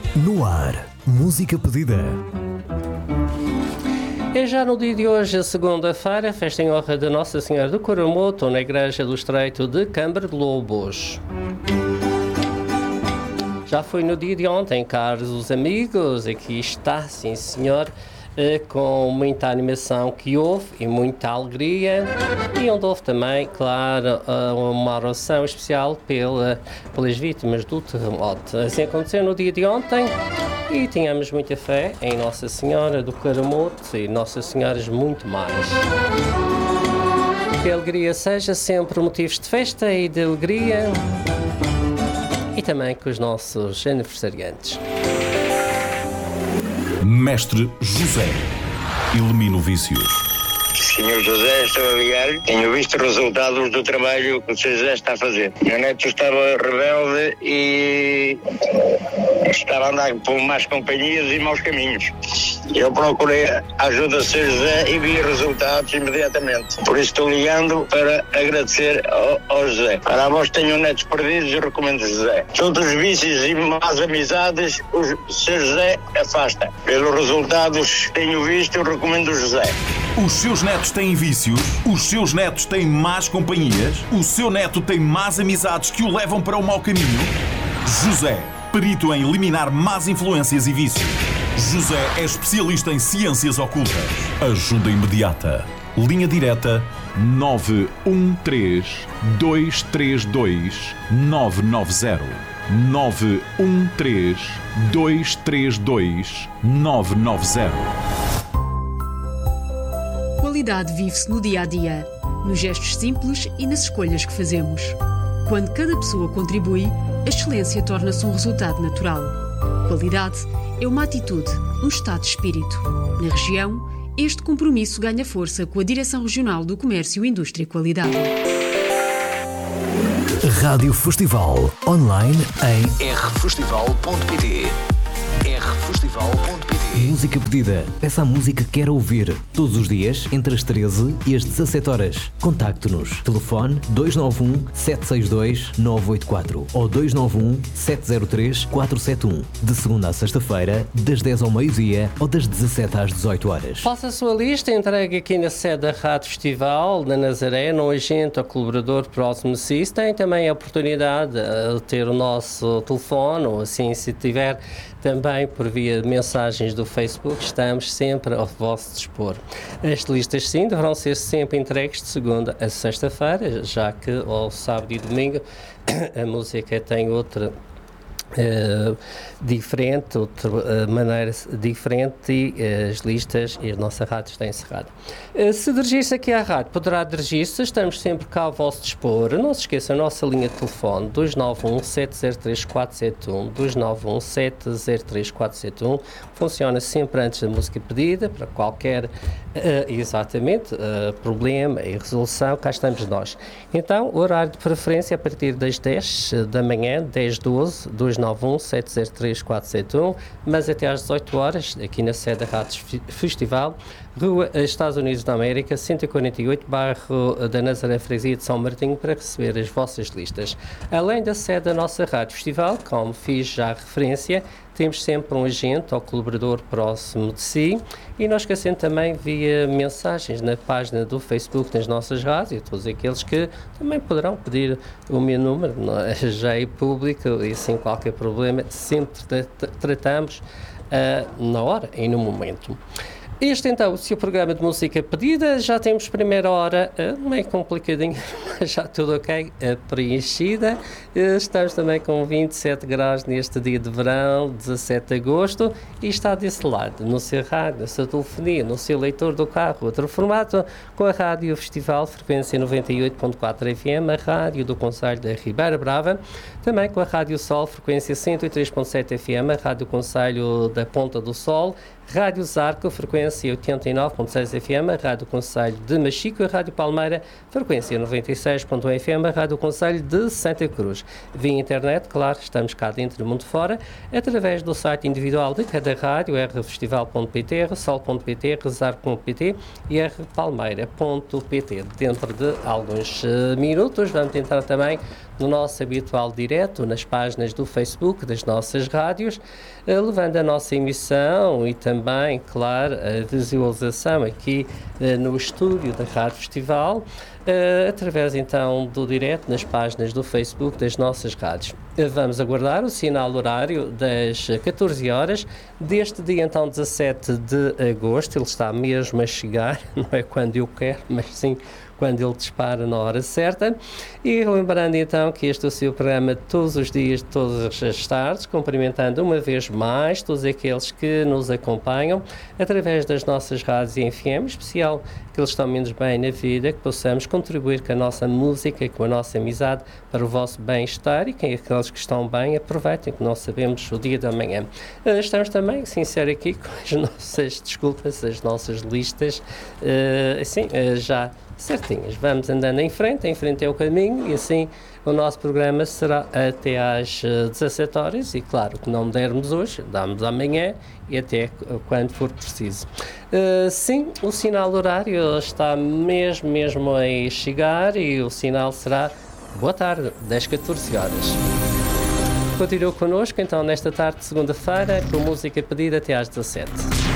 No ar, música pedida. É já no dia de hoje, segunda-feira, festa em honra de Nossa Senhora do Coromoto, na Igreja do Estreito de Câmara de Lobos. Já foi no dia de ontem, caros amigos, aqui está, sim senhor, com muita animação que houve e muita alegria, e onde houve também, claro, uma oração especial pelas vítimas do terremoto. Assim aconteceu no dia de ontem e tínhamos muita fé em Nossa Senhora do Coromoto e Nossa Senhoras muito mais. Que a alegria seja sempre motivos de festa e de alegria, e também com os nossos aniversariantes. Mestre José, elimina o vício. Senhor José, estou a ligar. Tenho visto resultados do trabalho que o Sr. José está a fazer. Meu neto estava rebelde e estava a andar por más companhias e maus caminhos. Eu procurei a ajuda do Sr. José e vi resultados imediatamente. Por isso estou ligando para agradecer ao José. Para vós que tenham netos perdidos, eu recomendo José. Todos os vícios e más amizades, o Sr. José afasta. Pelos resultados que tenho visto, eu recomendo o José. Os seus netos têm vícios? Os seus netos têm más companhias? O seu neto tem más amizades que o levam para o mau caminho? José, perito em eliminar más influências e vícios. José é especialista em ciências ocultas. Ajuda imediata. Linha direta 913-232-990. 913-232-990. Qualidade vive-se no dia-a-dia, nos gestos simples e nas escolhas que fazemos. Quando cada pessoa contribui, a excelência torna-se um resultado natural. Qualidade é uma atitude, um estado de espírito. Na região, este compromisso ganha força com a Direção Regional do Comércio, Indústria e Qualidade. Rádio Festival, online em rfestival.pt. rfestival.pt. Música pedida. Peça a música que quer ouvir. Todos os dias, entre as 13 e as 17 horas. Contacte-nos. Telefone 291-762-984 ou 291-703-471. De segunda a sexta-feira, das 10 ao meio-dia ou das 17 às 18 horas. Faça a sua lista, entregue aqui na sede da Rádio Festival, na Nazaré, num agente ou colaborador próximo de si. Tem também a oportunidade de ter o nosso telefone, ou assim, se tiver também por via de mensagens do Facebook, estamos sempre ao vosso dispor. As listas, sim, deverão ser sempre entregues de segunda a sexta-feira, já que ao sábado e domingo a música tem outra diferente, outra maneira diferente, e as listas e a nossa rádio está encerrada. Se dirigir-se aqui à rádio, poderá dirigir-se, estamos sempre cá ao vosso dispor. Não se esqueça a nossa linha de telefone 291-703-471, 291-703-471, funciona sempre antes da música pedida, para qualquer problema e resolução, cá estamos nós. Então, o horário de preferência a partir das 10 da manhã, 10-12, 291-703-471, mas até às 18 horas, aqui na sede da Rádio Festival, Rua Estados Unidos da América, 148, bairro da Nazaré Freguesia de São Martinho, para receber as vossas listas. Além da sede da nossa Rádio Festival, como fiz já referência, temos sempre um agente ou colaborador próximo de si, e não esquecendo também via mensagens na página do Facebook das nossas rádios, todos aqueles que também poderão pedir o meu número, já é público e sem qualquer problema, sempre tratamos na hora e no momento. Este então, o seu programa de música pedida, já temos primeira hora meio complicadinho, mas já tudo ok, preenchida. Estamos também com 27 graus neste dia de verão, 17 de agosto, e está desse lado, no seu rádio, na sua telefonia, no seu leitor do carro, outro formato, com a Rádio Festival, frequência 98.4 FM, a Rádio do Concelho da Ribeira Brava, também com a Rádio Sol, frequência 103.7 FM, a Rádio Concelho da Ponta do Sol, Rádio Zarco, frequência 89.6 FM, a Rádio Concelho de Machico, a Rádio Palmeira, frequência 96.1 FM, a Rádio Concelho de Santa Cruz. Via internet, claro, estamos cá dentro e mundo fora, através do site individual de cada rádio, rfestival.pt, rsol.pt, rzarco.pt e rpalmeira.pt. Dentro de alguns minutos vamos tentar também no nosso habitual direto, nas páginas do Facebook das nossas rádios, levando a nossa emissão e também, claro, a visualização aqui no estúdio da Rádio Festival, através então do direto nas páginas do Facebook das nossas rádios. Vamos aguardar o sinal horário das 14 horas deste dia então 17 de agosto. Ele está mesmo a chegar, não é quando eu quero, mas sim quando ele dispara na hora certa. E lembrando então que este é o seu programa todos os dias, todas as tardes, cumprimentando uma vez mais todos aqueles que nos acompanham através das nossas rádios e FM, especial que eles estão menos bem na vida, que possamos contribuir com a nossa música, com a nossa amizade para o vosso bem-estar, e quem aqueles que estão bem aproveitem, que nós sabemos o dia da manhã. Estamos também, sincero aqui, com as nossas desculpas, as nossas listas, já certinhas. Vamos andando em frente é o caminho, e assim o nosso programa será até às 17 horas, e claro que não dermos hoje, damos amanhã e até quando for preciso. Sim, o sinal horário está mesmo a chegar, e o sinal será boa tarde, das 14 horas. Continua connosco então nesta tarde de segunda-feira com música pedida até às 17.